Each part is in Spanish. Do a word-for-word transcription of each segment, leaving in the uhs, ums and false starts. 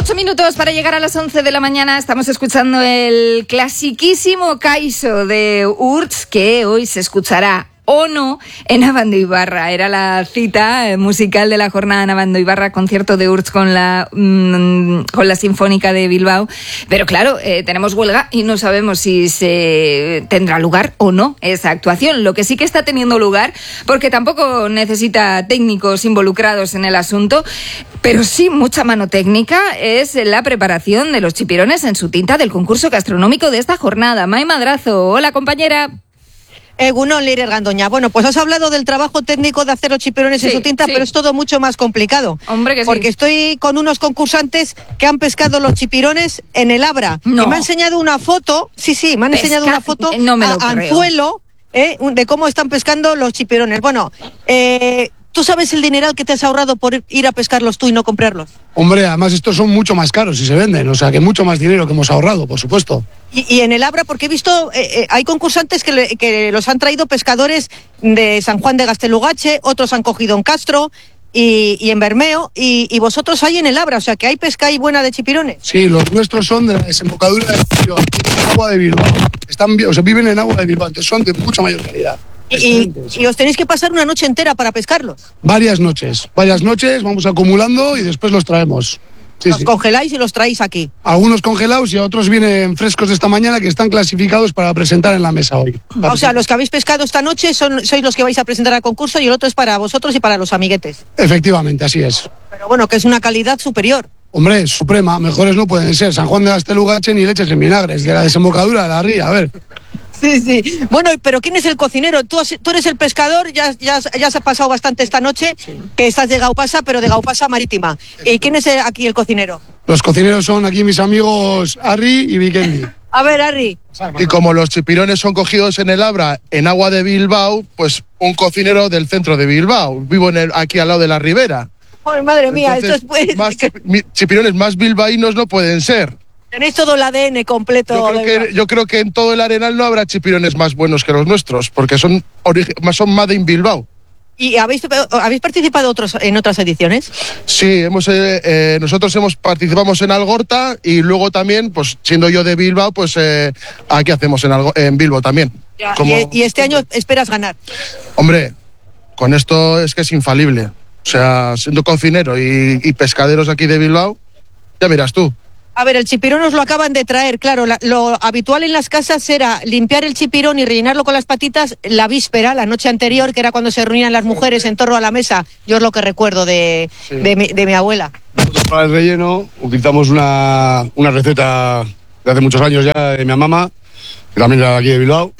Ocho minutos para llegar a las once de la mañana. Estamos escuchando el clasiquísimo Kaiso de Urtz, que hoy se escuchará o no en Abandoibarra. Era la cita musical de la jornada en Abandoibarra, concierto de Urtz con la mmm, con la Sinfónica de Bilbao. Pero claro, eh, tenemos huelga y no sabemos si se tendrá lugar o no esa actuación. Lo que sí que está teniendo lugar, porque tampoco necesita técnicos involucrados en el asunto, pero sí mucha mano técnica, es la preparación de los chipirones en su tinta del concurso gastronómico de esta jornada. Mai Madrazo, hola compañera. Egunon, Leirer Gandoña. Bueno, pues has hablado del trabajo técnico de hacer los chipirones sí, en su tinta, sí. Pero es todo mucho más complicado. Hombre que sí. Porque estoy con unos concursantes que han pescado los chipirones en el Abra. No. Y me han enseñado una foto, sí, sí, me han Pesca... enseñado una foto no me lo a creo. anzuelo eh, de cómo están pescando los chipirones. Bueno, eh... ¿tú sabes el dineral que te has ahorrado por ir a pescarlos tú y no comprarlos? Hombre, además estos son mucho más caros y se venden, o sea que mucho más dinero que hemos ahorrado, por supuesto. Y, y en el Abra, porque he visto, eh, eh, hay concursantes que, le, que los han traído pescadores de San Juan de Gastelugache, otros han cogido en Castro y, y en Bermeo, y, y vosotros hay en el Abra, o sea que hay pesca ahí buena de chipirones. Sí, los nuestros son de la desembocadura de Bilbao, en agua de Bilbao. Están, o sea, viven en agua de Bilbao, entonces son de mucha mayor calidad. Y, y os tenéis que pasar una noche entera para pescarlos. Varias noches, varias noches, vamos acumulando y después los traemos. Sí, los sí. congeláis y los traéis aquí. Algunos congelados y otros vienen frescos de esta mañana que están clasificados para presentar en la mesa hoy. O sea, los que habéis pescado esta noche son, sois los que vais a presentar al concurso y el otro es para vosotros y para los amiguetes. Efectivamente, así es. Pero bueno, que es una calidad superior. Hombre, suprema, mejores no pueden ser. San Juan de Gastelugache ni leches en vinagres, de la desembocadura de la ría, a ver. Sí, sí. Bueno, pero ¿quién es el cocinero? Tú, has, tú eres el pescador, ya, ya, ya se ha pasado bastante esta noche, sí. Que estás de Gaupasa, pero de Gaupasa Marítima. ¿Y quién es el, aquí el cocinero? Los cocineros son aquí mis amigos Arri y Vikendi. A ver, Arri. Y como los chipirones son cogidos en el Abra, en agua de Bilbao, pues un cocinero del centro de Bilbao. Vivo en el, aquí al lado de la ribera. Ay, madre mía, entonces, esto es... Más chipirones más bilbaínos no pueden ser. Tenéis todo el A D N completo. Yo creo, que, yo creo que en todo el Arenal no habrá chipirones más buenos que los nuestros, porque son, son Made in Bilbao. ¿Y habéis, habéis participado otros, en otras ediciones? Sí, hemos, eh, eh, nosotros hemos participamos en Algorta y luego también, pues siendo yo de Bilbao, pues eh, aquí hacemos en, Algo, en Bilbao también. Ya, Como, y, ¿Y este año esperas ganar? Hombre, con esto es que es infalible. O sea, siendo cocinero y, y pescaderos aquí de Bilbao, ya miras tú. A ver, el chipirón os lo acaban de traer, claro, la, lo habitual en las casas era limpiar el chipirón y rellenarlo con las patitas la víspera, la noche anterior, que era cuando se reunían las mujeres en torno a la mesa. Yo es lo que recuerdo de, sí. de, mi, de mi abuela. Nosotros para el relleno utilizamos una, una receta de hace muchos años ya de mi mamá, que también era de aquí de Bilbao,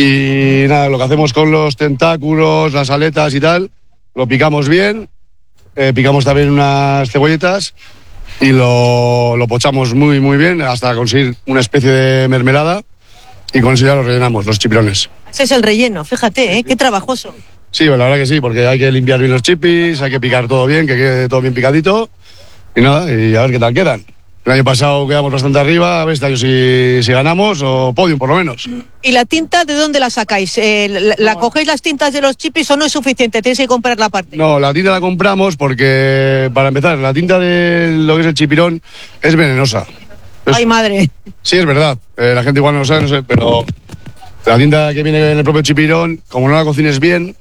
y nada, lo que hacemos con los tentáculos, las aletas y tal, lo picamos bien, eh, picamos también unas cebolletas, y lo, lo pochamos muy muy bien hasta conseguir una especie de mermelada y con eso ya lo rellenamos, los chipirones. Ese es el relleno, fíjate, ¿eh? Qué trabajoso. Sí, la verdad que sí, porque hay que limpiar bien los chipis, hay que picar todo bien, que quede todo bien picadito y nada, y a ver qué tal quedan. El año pasado quedamos bastante arriba, a ver este año si, si ganamos o podium por lo menos. ¿Y la tinta de dónde la sacáis? Eh, ¿La, la cogéis las tintas de los chipis o no es suficiente? ¿Tenéis que comprar la parte? No, la tinta la compramos porque, para empezar, la tinta de lo que es el chipirón es venenosa. Es, ¡ay, madre! Sí, es verdad. Eh, la gente igual no lo sabe, no sé, pero la tinta que viene en el propio chipirón, como no la cocines bien,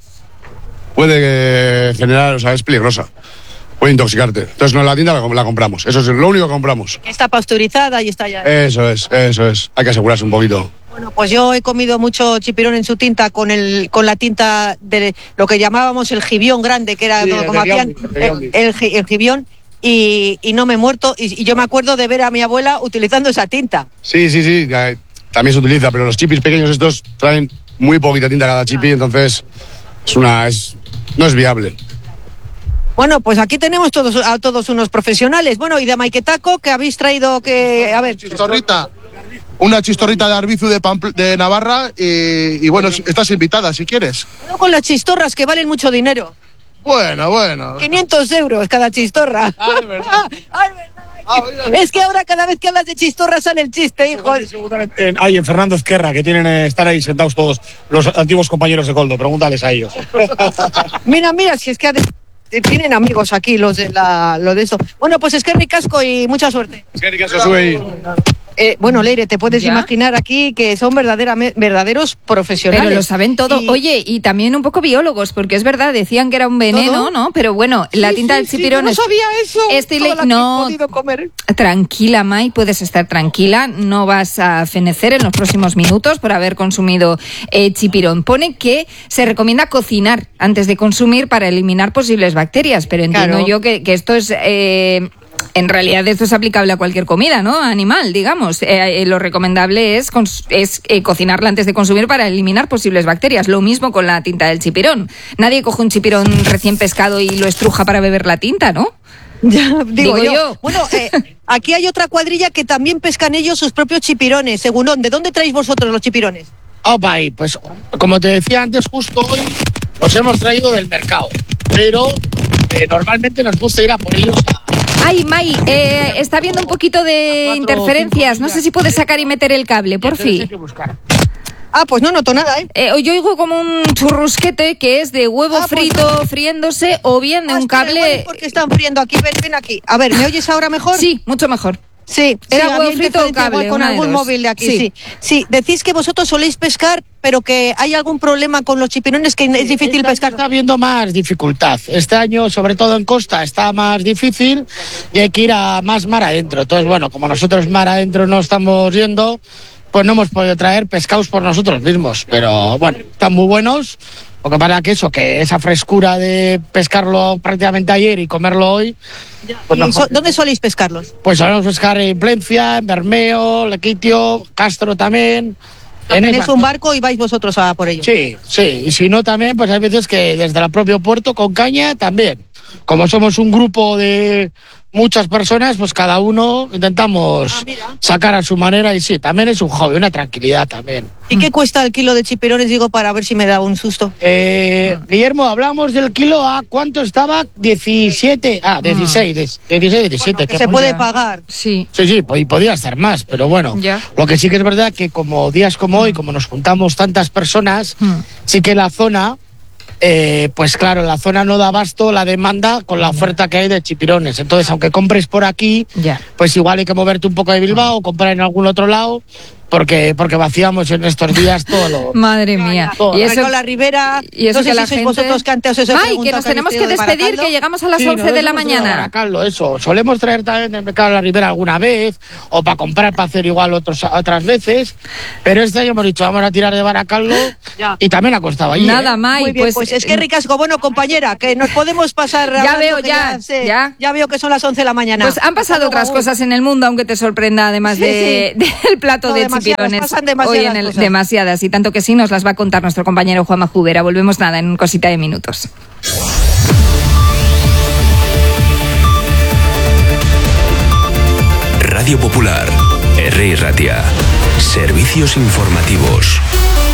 puede generar, o sea, es peligrosa. Puede intoxicarte. Entonces, no, la tinta la, la compramos. Eso es lo único que compramos. Está pasteurizada y está ya. Eso es, eso es. Hay que asegurarse un poquito. Bueno, pues yo he comido mucho chipirón en su tinta con el con la tinta de lo que llamábamos el gibión grande, que era sí, como hacían el, el, el gibión, y, y no me he muerto. Y, y yo me acuerdo de ver a mi abuela utilizando esa tinta. Sí, sí, sí. También se utiliza, pero los chipis pequeños estos traen muy poquita tinta cada chipi, ah. Entonces es una, es, no es viable. Bueno, pues aquí tenemos todos a todos unos profesionales. Bueno, y de Maiquetaco, que habéis traído que... A ver... Chistorrita. Una chistorrita de Arbizu de, Pampl- de Navarra y, y bueno, estás invitada si quieres. No con las chistorras, que valen mucho dinero. Bueno, bueno. quinientos euros cada chistorra. Ah, es verdad. Ah, es verdad. Ah, es que ahora cada vez que hablas de chistorra sale el chiste, hijo. En, hay en Fernando Ezquerra, que tienen eh, están ahí sentados todos los antiguos compañeros de Coldo. Pregúntales a ellos. Mira, mira, si es que... Ha de... tienen amigos aquí los de la, lo de eso. Bueno, pues es que ricasco y mucha suerte. Es que ricasco, sube ahí. Eh, bueno, Leire, te puedes ¿Ya? imaginar aquí que son verdaderamente verdaderos profesionales. Pero lo saben todo. Y- Oye, y también un poco biólogos, porque es verdad, decían que era un veneno, ¿Todo? ¿no? Pero bueno, la Sí, tinta sí, del sí, chipirón yo no es... sabía eso. Estoy toda le- la que no. he podido comer. Tranquila, Mai, puedes estar tranquila, no vas a fenecer en los próximos minutos por haber consumido eh, chipirón. Pone que se recomienda cocinar antes de consumir para eliminar posibles bacterias, pero entiendo Claro. yo que, que esto es... Eh, en realidad esto es aplicable a cualquier comida, ¿no? Animal, digamos. Eh, eh, lo recomendable es, cons- es eh, cocinarla antes de consumir para eliminar posibles bacterias. Lo mismo con la tinta del chipirón. Nadie coge un chipirón recién pescado y lo estruja para beber la tinta, ¿no? Ya, digo, Digo yo. yo. Bueno, eh, aquí hay otra cuadrilla que también pescan ellos sus propios chipirones. Según, ¿de dónde traéis vosotros los chipirones? Opa, y pues como te decía antes, justo hoy los hemos traído del mercado. Pero eh, normalmente nos gusta ir a por ellos a... Ay, Mai, eh, está habiendo un poquito de cuatro, interferencias. cinco No sé si puedes sacar y meter el cable, por Entonces hay fin. que buscar. Ah, pues no noto nada, ¿eh? Eh, yo oigo como un churrusquete que es de huevo Ah, pues frito friéndose o bien de Ah, un espera, igual cable... es porque están friendo aquí, ven, ven aquí. A ver, ¿me oyes ahora mejor? Sí, mucho mejor. Sí, ¿Era sí, huevo había frito o interferencia cable? igual con Una de algún dos. móvil de aquí, Sí. sí. sí. decís que vosotros soléis pescar, pero que hay algún problema con los chipirones, que es difícil Este año pescar. está habiendo más dificultad. Este año, sobre todo en costa, está más difícil y hay que ir a más mar adentro. Entonces, bueno, como nosotros mar adentro no estamos yendo, pues no hemos podido traer pescados por nosotros mismos. Pero bueno, están muy buenos. Lo que pasa que eso, que esa frescura de pescarlo prácticamente ayer y comerlo hoy, pues, ¿Y no- so- ¿Dónde soléis pescarlos? pues solemos pescar en Plencia, en Bermeo, Lequitio, Castro también. En Tenéis esas un barco y vais vosotros a por ellos. Sí, sí, y si no también, pues hay veces que desde el propio puerto con caña también. Como somos un grupo de muchas personas, pues cada uno intentamos Ah, mira. sacar a su manera y sí, también es un hobby, una tranquilidad también. ¿Y qué cuesta el kilo de chipirones? Digo, para ver si me da un susto. Eh, Guillermo, hablamos del kilo a cuánto estaba, diecisiete, ah, dieciséis, dieciséis, diecisiete. Que que se pues- puede pagar. Sí. Sí, sí, po- y podía estar más, pero bueno, Ya. lo que sí que es verdad que como días como hoy, como nos juntamos tantas personas, Mm. sí que la zona, eh, pues claro, la zona no da abasto la demanda con la oferta que hay de chipirones. Entonces, aunque compres por aquí, Ya. pues igual hay que moverte un poco de Bilbao o comprar en algún otro lado, porque, porque vaciamos en estos días todo lo... Madre mía. todo. Y Eso, eso, la Ribera. y eso no sé que si la sois gente... vosotros que antes os he Ay, preguntado que nos habéis tenemos que traído de despedir, Baracaldo. que llegamos a las Sí, once nos de la hemos traído de mañana. Baracaldo, eso. Solemos traer también del mercado de la Ribera alguna vez, o para comprar, para hacer igual otros, otras veces, pero este año hemos dicho, vamos a tirar de Baracaldo, Ya. y también ha costado allí. Nada, ¿eh? Mai, Muy bien, pues, pues, es que ricasco. Bueno, compañera, que nos podemos pasar. hablando, veo, que ya, sé, ya. Ya veo que son las once de la mañana. Pues han pasado Hasta otras luego. cosas en el mundo, aunque te sorprenda, además Sí, de, del plato No, de demasiadas, chipirones. pasan demasiadas Hoy en el, cosas. demasiadas, y tanto que sí nos las va a contar nuestro compañero Juanma Jubera. Volvemos nada en cosita de minutos. Radio Popular, R I Ratia. Servicios informativos.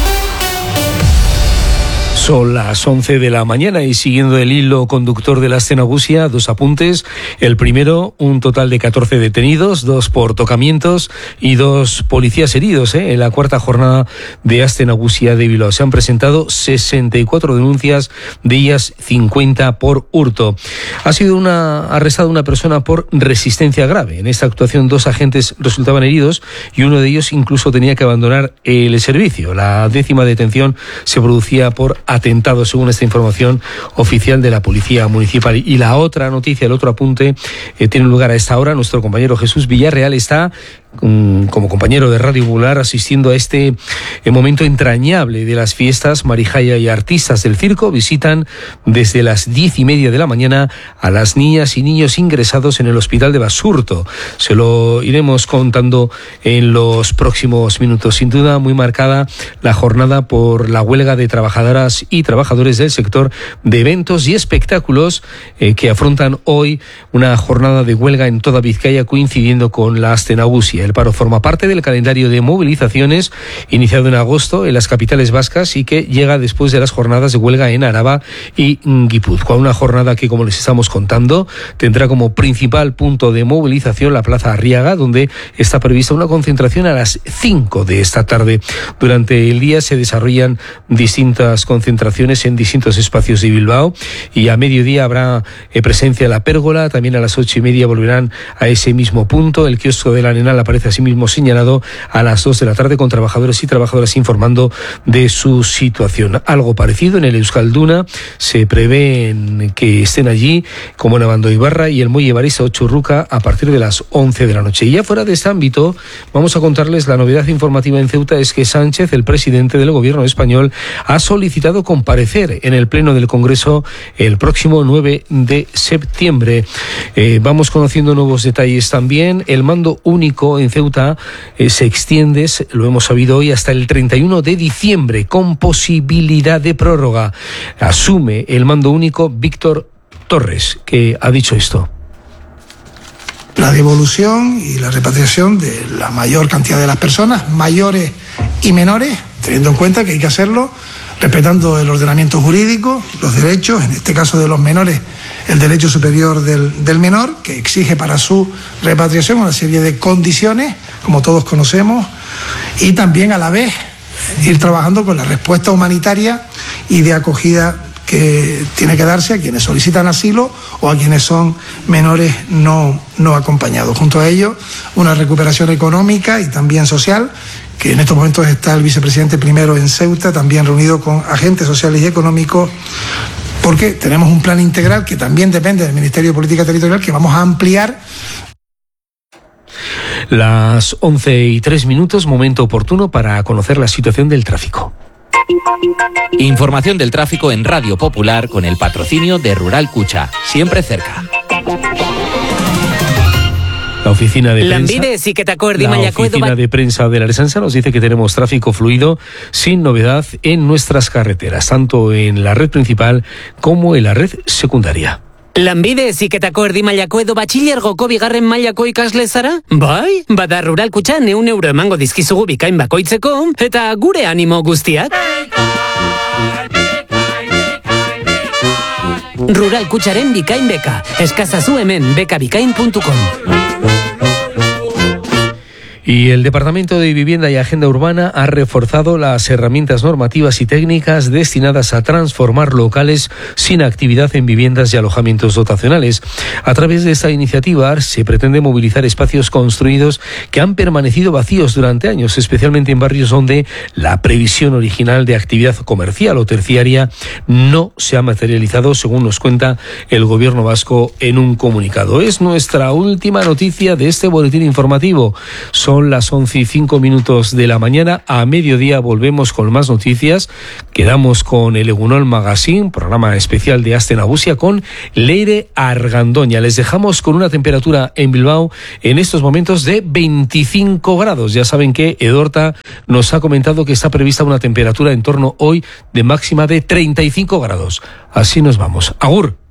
Son las once de la mañana y siguiendo el hilo conductor de la escena Gusia, dos apuntes. El primero, un total de catorce detenidos, dos por tocamientos y dos policías heridos ¿eh? en la cuarta jornada de Aste Nagusia de Bilbao. Se han presentado sesenta y cuatro denuncias, de ellas cincuenta por hurto. Ha sido una, arrestada una persona por resistencia grave. En esta actuación dos agentes resultaban heridos y uno de ellos incluso tenía que abandonar el servicio. La décima detención se producía por atentado, según esta información oficial de la Policía Municipal. Y la otra noticia, el otro apunte, eh, tiene lugar a esta hora. Nuestro compañero Jesús Villarreal está um, como compañero de Radio Popular asistiendo a este eh, momento entrañable de las fiestas. Marijaya y artistas del circo visitan desde las diez y media de la mañana a las niñas y niños ingresados en el hospital de Basurto. Se lo iremos contando en los próximos minutos. Sin duda muy marcada la jornada por la huelga de trabajadoras y trabajadores del sector de eventos y espectáculos eh, que afrontan hoy una jornada de huelga en toda Vizcaya coincidiendo con la Aste Nagusia. El paro forma parte del calendario de movilizaciones iniciado en agosto en las capitales vascas y que llega después de las jornadas de huelga en Araba y Guipúzcoa. Una jornada que, como les estamos contando, tendrá como principal punto de movilización la Plaza Arriaga, donde está prevista una concentración a las cinco de esta tarde. Durante el día se desarrollan distintas concentraciones en distintos espacios de Bilbao y a mediodía habrá eh, presencia en la Pérgola. También a las ocho y media volverán a ese mismo punto. El kiosco del Arenal aparece asimismo señalado a las dos de la tarde con trabajadores y trabajadoras informando de su situación. Algo parecido en el Euskalduna. Se prevé que estén allí como en Abandoibarra y el Muelle Barisa o Churruca a partir de las once de la noche. Y ya fuera de este ámbito, vamos a contarles la novedad informativa en Ceuta. Es que Sánchez, el presidente del gobierno español, ha solicitado comparecer en el Pleno del Congreso el próximo nueve de septiembre. Eh, vamos conociendo nuevos detalles también. El mando único en Ceuta eh, se extiende, lo hemos sabido hoy, hasta el treinta y uno de diciembre, con posibilidad de prórroga. Asume el mando único Víctor Torres, que ha dicho esto. La devolución y la repatriación de la mayor cantidad de las personas, mayores y menores, teniendo en cuenta que hay que hacerlo respetando el ordenamiento jurídico, los derechos, en este caso de los menores, el derecho superior del, del menor, que exige para su repatriación una serie de condiciones, como todos conocemos, y también a la vez ir trabajando con la respuesta humanitaria y de acogida que tiene que darse a quienes solicitan asilo o a quienes son menores no, no acompañados. Junto a ello, una recuperación económica y también social, que en estos momentos está el vicepresidente primero en Ceuta, también reunido con agentes sociales y económicos, porque tenemos un plan integral que también depende del Ministerio de Política Territorial, que vamos a ampliar. Las once y tres minutos, momento oportuno para conocer la situación del tráfico. Información del tráfico en Radio Popular con el patrocinio de Rural Cucha, siempre cerca. La oficina de prensa, la oficina de prensa de la Ertzaintza nos dice que tenemos tráfico fluido sin novedad en nuestras carreteras, tanto en la red principal como en la red secundaria. Lanbide heziketako erdi mailako edo batxilergoko bigarren mailako ikasle zara? Bai, bada Rural Kutxan ehun euro emango dizkizugu bikain bakoitzeko, eta gure animo guztiak. Rural Kutxaren bikain beka, eskazazu hemen bekabikain puntu com. Y el Departamento de Vivienda y Agenda Urbana ha reforzado las herramientas normativas y técnicas destinadas a transformar locales sin actividad en viviendas y alojamientos dotacionales. A través de esta iniciativa se pretende movilizar espacios construidos que han permanecido vacíos durante años, especialmente en barrios donde la previsión original de actividad comercial o terciaria no se ha materializado, según nos cuenta el Gobierno vasco en un comunicado. Es nuestra última noticia de este boletín informativo. Son Son las once y cinco minutos de la mañana. A mediodía volvemos con más noticias. Quedamos con el Egunon Magazine, programa especial de Aste Nagusia, con Leire Argandoña. Les dejamos con una temperatura en Bilbao en estos momentos de veinticinco grados. Ya saben que Edorta nos ha comentado que está prevista una temperatura en torno hoy de máxima de treinta y cinco grados. Así nos vamos. Agur.